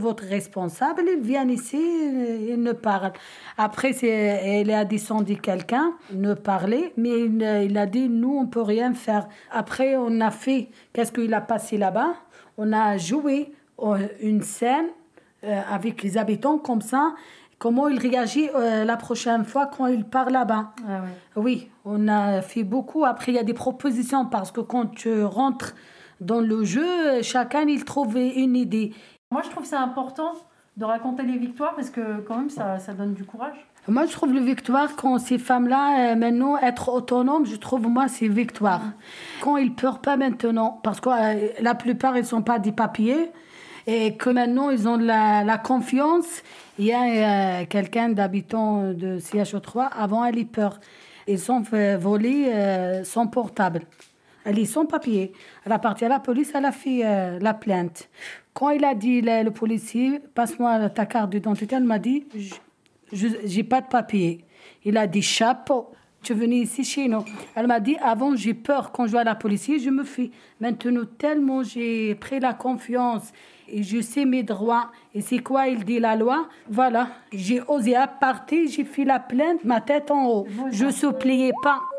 Votre responsable, il vient ici, il ne parle. Après, elle a descendu quelqu'un, ne parler, mais il a dit, nous, on ne peut rien faire. Après, on a fait, qu'est-ce qu'il a passé là-bas? On a joué une scène avec les habitants comme ça. Comment il réagit la prochaine fois quand il part là-bas. Ah ouais. Oui, on a fait beaucoup. Après, il y a des propositions parce que quand tu rentres dans le jeu, chacun, il trouve une idée. Moi, je trouve ça important de raconter les victoires parce que quand même, ça donne du courage. Moi, je trouve le victoire quand ces femmes-là, maintenant, être autonomes, je trouve, moi, c'est victoire. Quand ils ne pleurent pas maintenant, parce que la plupart, ils ne sont pas des papiers, et que maintenant, ils ont la confiance. Il y a quelqu'un d'habitant de CHO3, avant, elle y peur. Ils ont volé son portable. Elle est sans papier. Elle a parti à la police, elle a fait la plainte. Quand il a dit, le policier, passe-moi ta carte d'identité, elle m'a dit, j'ai pas de papier. Il a dit, chapeau, tu es venu ici chez nous. Elle m'a dit, avant, j'ai peur. Quand je vois la police, je me fie. Maintenant, tellement j'ai pris la confiance et je sais mes droits. Et c'est quoi, il dit la loi. Voilà, j'ai osé à partir, j'ai fait la plainte, ma tête en haut. Je ne suppliais pas.